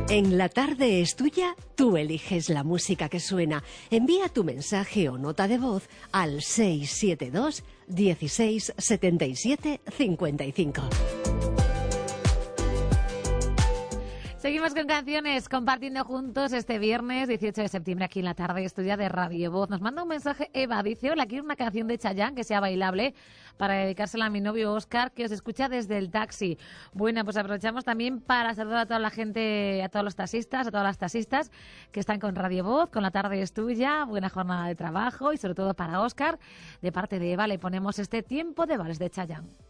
En La Tarde es Tuya, tú eliges la música que suena. Envía tu mensaje o nota de voz al 672 16 77 55. Seguimos con canciones, compartiendo juntos este viernes 18 de septiembre aquí en La Tarde Estudia de Radio Voz. Nos manda un mensaje Eva, dice: hola, quiero una canción de Chayanne que sea bailable para dedicársela a mi novio Óscar, que os escucha desde el taxi. Bueno, pues aprovechamos también para saludar a toda la gente, a todos los taxistas, a todas las taxistas que están con Radio Voz, con La Tarde es Tuya. Buena jornada de trabajo y sobre todo para Óscar. De parte de Eva le ponemos este Tiempo de Vals de Chayanne.